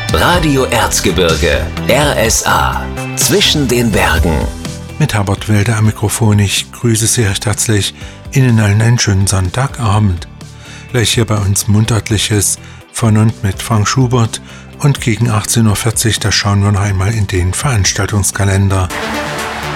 Radio Erzgebirge, RSA, zwischen den Bergen. Mit Herbert Wilde am Mikrofon. Ich grüße Sie recht herzlich. Ihnen allen einen schönen Sonntagabend. Gleich hier bei uns Mundartliches von und mit Frank Schubert. Und gegen 18.40 Uhr, da schauen wir noch einmal in den Veranstaltungskalender.